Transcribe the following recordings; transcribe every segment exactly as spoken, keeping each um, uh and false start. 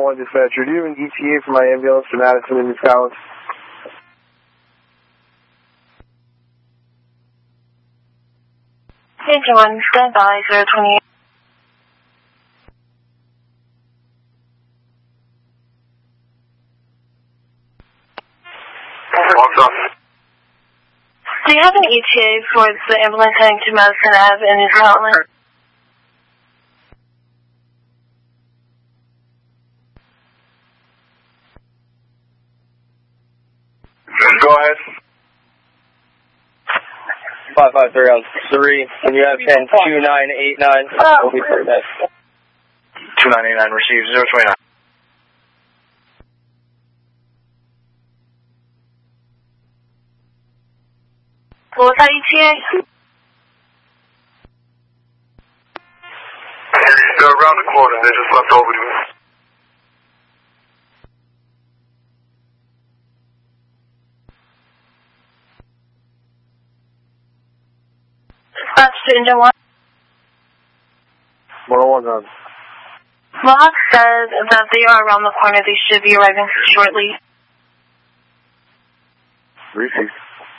one one dispatcher. Do you have an E T A for my ambulance to Madison and New Scotland? Engine one, stand by, zero twenty-eight. Do you have an E T A for the ambulance heading to Madison Ave in New Scotland? Go ahead. five five three on three. When you have ten two nine eight nine, we'll be for that. two nine eight nine, received, zero twenty-nine. What was that E T A? They're around the corner, they just left over to us. Dispatch to engine one. one oh one on. Mohawk says that they are around the corner. They should be arriving shortly. Received.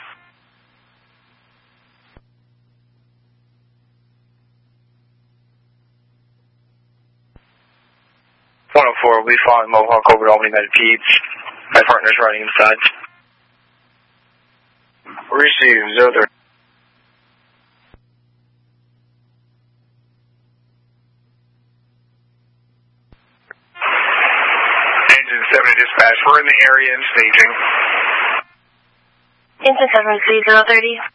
one oh four, we following Mohawk over to Albany Med Peds. My partner's riding inside. Received, zero thirty. Engine seven to dispatch, we're in the area and staging. Engine seven, zero thirty.